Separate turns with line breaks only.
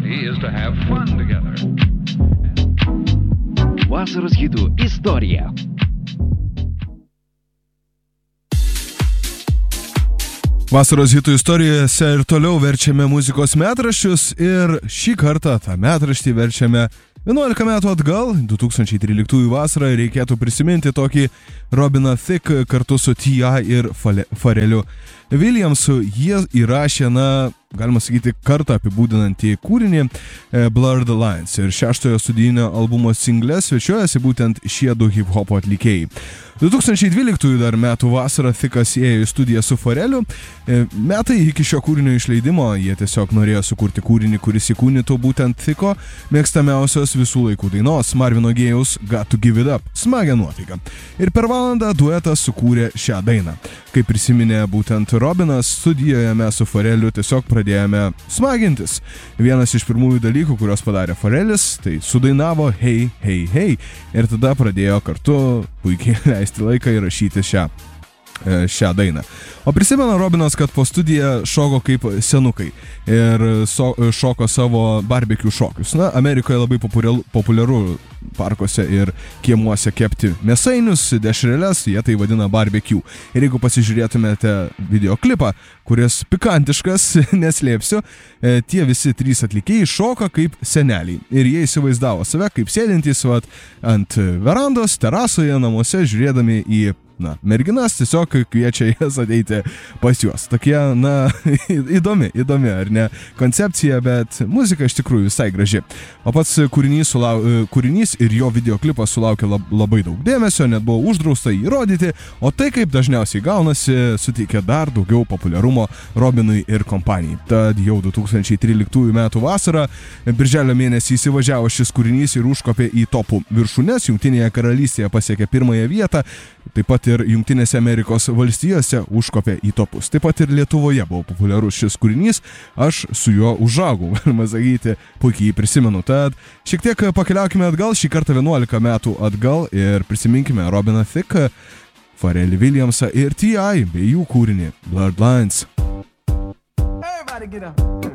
society is to have fun together.
Vasaros hitų istorija.
Vasaros hitų istorijose ir toliau verčiame muzikos metraščius ir šį kartą tą metraštį verčiame 11 metų atgal, 2013 vasarą, reikėtų prisiminti tokį Robiną Thicke kartu su T.I. ir Pharrellu Williamsu. Jie įrašė, galima sakyti, kartą apibūdinantį kūrinį Blurred Lines ir 6 studijinio albumo single svečiuojasi būtent šie du hip-hopo atlikėjai. 2012 dar metų vasarą Thickas ėjo į studiją su Pharrellu. Metai iki šio kūrinio išleidimo jie tiesiog norėjo sukurti kūrinį, kuris įkūnytų būtent Thicko mėgstamiausios visų laikų dainos Marvino Gaye's Got to Give It Up, smagią nuotaiką. Ir per valandą duetas sukūrė šią dainą. Kaip prisiminė būtent Robinas, studijoje mes su Pharrellu tiesiog pradėjome smagintis. Vienas iš pirmųjų dalykų, kurios padarė Pharrellis, tai sudainavo Hey, hey, hey ir tada pradėjo kartu puikiai leisti laiką įrašyti šią dainą. O prisimena Robinas, kad po studiją šoko kaip senukai ir šoko savo barbecue šokius. Amerikoje labai populiaru parkuose ir kiemuose kepti mėsainius, dešreles, jie tai vadina barbecue. Ir jeigu pasižiūrėtumėte videoklipą, kuris pikantiškas, neslėpsiu, tie visi 3 atlikėjai šoka kaip seneliai. Ir jie įsivaizdavo save kaip sėdintys ant verandos, terasoje, namuose, žiūrėdami į merginas, tiesiog kviečia jas ateiti pas juos. Tokie, įdomi, ar ne, koncepcija, bet muzika iš tikrųjų visai graži. O pats kūrinys ir jo videoklipas sulaukė labai daug dėmesio, net buvo uždrausta jį rodyti, o tai, kaip dažniausiai gaunasi, suteikia dar daugiau populiarumo Robinui ir kompanijai. Tad jau 2013 metų vasarą, birželio mėnesį įsivažiavo šis kūrinys ir užkopė į topų viršūnes, Jungtinėje karalystėje pasiekė 1 vietą, taip pat ir Jungtinėse Amerikos valstijose užkopė į topus. Taip pat ir Lietuvoje buvo populiarus šis kūrinys, aš su juo užaugau, galima sakyti, puikiai prisimenu. Tad šiek tiek pakeliaukime atgal, šį kartą 11 metų atgal ir prisiminkime Robiną Thicke, Pharrellą Williamsą ir T.I. bei jų kūrinį Blurred Lines.
Everybody get up.